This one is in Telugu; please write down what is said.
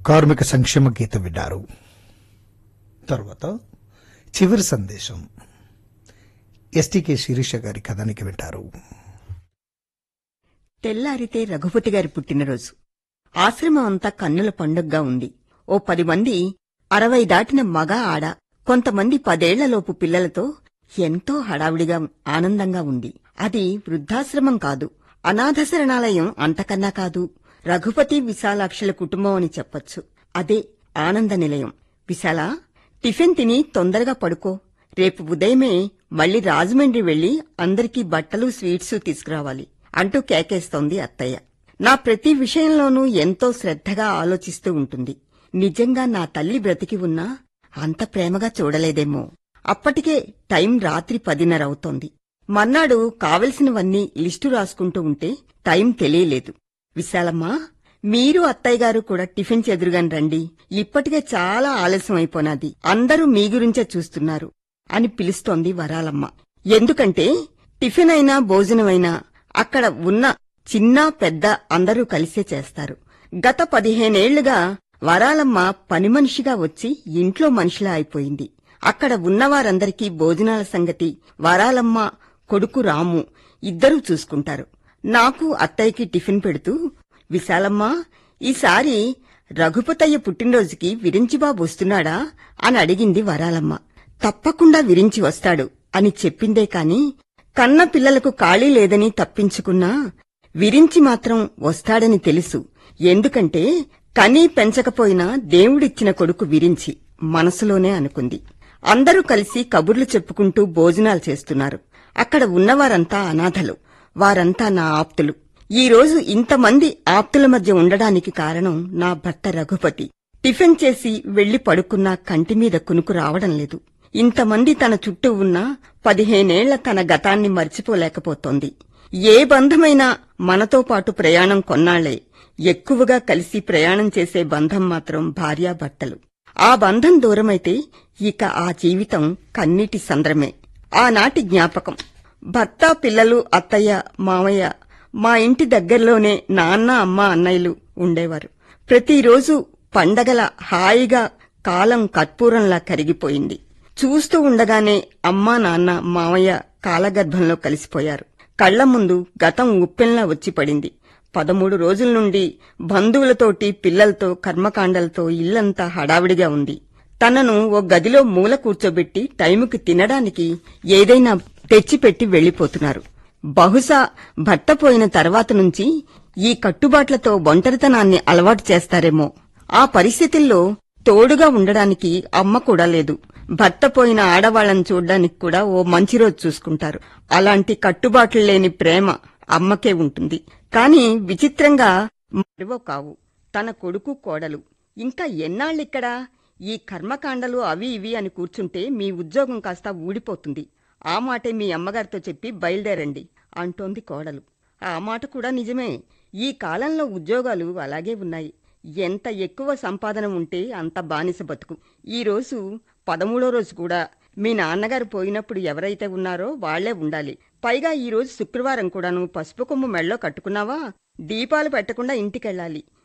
కార్మిక సంక్షేమ గీతం విన్నారు. తర్వాత చివరి సందేశం ఎస్టీకే శిరీష గారి కథానికి వింటారు. తెల్లారితే రఘుపతి గారి పుట్టినరోజు. ఆశ్రమం అంతా కన్నుల పండుగగా ఉంది. ఓ 10 మంది 60 దాటిన మగ ఆడ, కొంతమంది 10 ఏళ్లలోపు పిల్లలతో ఎంతో హడావిడిగా ఆనందంగా ఉంది. అది వృద్ధాశ్రమం కాదు, అనాథ శరణాలయం అంతకన్నా కాదు. రఘుపతి విశాలాక్షుల కుటుంబం అని చెప్పొచ్చు. అదే ఆనంద నిలయం. విశాల, టిఫిన్ తిని తొందరగా పడుకో. రేపు ఉదయమే మళ్లీ రాజమండ్రి వెళ్లి అందరికీ బట్టలు స్వీట్సు తీసుకురావాలి అంటూ కేకేస్తోంది అత్తయ్య. నా ప్రతి విషయంలోనూ ఎంతో శ్రద్ధగా ఆలోచిస్తూ ఉంటుంది. నిజంగా నా తల్లి బ్రతికి ఉన్నా అంత ప్రేమగా చూడలేదేమో. అప్పటికే టైం రాత్రి 10:30 అవుతోంది. మర్నాడు కావలసినవన్నీ లిస్టు రాసుకుంటూ ఉంటే టైం తెలియలేదు. విశాలమ్మా, మీరు అత్తయ్యగారు కూడా టిఫిన్ చెదురుగాని రండి, ఇప్పటికే చాలా ఆలస్యం అయిపోనాది, అందరూ మీ గురించే చూస్తున్నారు అని పిలుస్తోంది వరాలమ్మ. ఎందుకంటే టిఫిన్ అయినా భోజనమైనా అక్కడ ఉన్న చిన్న పెద్ద అందరూ కలిసే చేస్తారు. గత 15 ఏళ్లుగా వరాలమ్మ పనిమనిషిగా వచ్చి ఇంట్లో మనిషిలా అయిపోయింది. అక్కడ ఉన్నవారందరికీ భోజనాల సంగతి వరాలమ్మ కొడుకు రాము ఇద్దరూ చూసుకుంటారు. నాకు అత్తయ్యకి టిఫిన్ పెడుతూ, విశాలమ్మ, ఈసారి రఘుపతయ్య పుట్టినరోజుకి విరించిబాబు వస్తున్నాడా అని అడిగింది వరాలమ్మ. తప్పకుండా విరించి వస్తాడు అని చెప్పిందే కాని కన్న పిల్లలకు ఖాళీ లేదని తప్పించుకున్నా విరించి మాత్రం వస్తాడని తెలుసు. ఎందుకంటే కనీ పెంచకపోయినా దేవుడిచ్చిన కొడుకు విరించి మనసులోనే అనుకుంది. అందరూ కలిసి కబుర్లు చెప్పుకుంటూ భోజనాలు చేస్తున్నారు. అక్కడ ఉన్నవారంతా అనాథలు. వారంతా నా ఆప్తులు. ఈరోజు ఇంతమంది ఆప్తుల మధ్య ఉండడానికి కారణం నా భర్త రఘుపతి. టిఫిన్ చేసి వెళ్లి పడుకున్నా కంటిమీద కునుకు రావడం లేదు. ఇంతమంది తన చుట్టూ ఉన్నా 15 ఏళ్ల తన గతాన్ని మర్చిపోలేకపోతోంది. ఏ బంధమైనా మనతో పాటు ప్రయాణం కొన్నాళ్లే. ఎక్కువగా కలిసి ప్రయాణం చేసే బంధం మాత్రం భార్యాభర్తలు. ఆ బంధం దూరమైతే ఇక ఆ జీవితం కన్నీటి సంద్రమే. ఆనాటి జ్ఞాపకం. భర్త, పిల్లలు, అత్తయ్య, మామయ్య మా ఇంటి దగ్గరలోనే నాన్న, అమ్మ, అన్నయ్యలు ఉండేవారు. ప్రతిరోజు పండగల హాయిగా కాలం కర్పూరంలా కరిగిపోయింది. చూస్తూ ఉండగానే అమ్మా, నాన్న, మామయ్య కాలగర్భంలో కలిసిపోయారు. కళ్ల ముందు గతం ఉప్పెన్లా వచ్చి పడింది. 13 రోజుల నుండి బంధువులతోటి, పిల్లలతో, కర్మకాండలతో ఇల్లంతా హడావిడిగా ఉంది. తనను ఓ గదిలో మూల కూర్చోబెట్టి టైముకి తినడానికి ఏదైనా తెచ్చిపెట్టి వెళ్లిపోతున్నారు. బహుశా భర్త పోయిన తర్వాత నుంచి ఈ కట్టుబాట్లతో ఒంటరితనాన్ని అలవాటు చేస్తారేమో. ఆ పరిస్థితుల్లో తోడుగా ఉండడానికి అమ్మ కూడా లేదు. భర్త పోయిన ఆడవాళ్లను చూడ్డానికి కూడా ఓ మంచి రోజు చూసుకుంటారు. అలాంటి కట్టుబాట్లు లేని ప్రేమ అమ్మకే ఉంటుంది. కాని విచిత్రంగా మరువో కావు తన కొడుకు, కోడలు. ఇంకా ఎన్నాళ్ళిక్కడా ఈ కర్మకాండలు అవి ఇవి అని కూర్చుంటే మీ ఉద్యోగం కాస్త ఊడిపోతుంది. ఆ మాటే మీ అమ్మగారితో చెప్పి బయలుదేరండి అంటోంది కోడలు. ఆ మాట కూడా నిజమే. ఈ కాలంలో ఉద్యోగాలు అలాగే ఉన్నాయి. ఎంత ఎక్కువ సంపాదన ఉంటే అంత బానిస బతుకు. ఈరోజు 13వ రోజు కూడా మీ నాన్నగారు పోయినప్పుడు ఎవరైతే ఉన్నారో వాళ్లే ఉండాలి. పైగా ఈరోజు శుక్రవారం కూడాను. పసుపు కొమ్ము మెళ్ళో కట్టుకున్నావా? దీపాలు పెట్టకుండా ఇంటికెళ్ళాలి.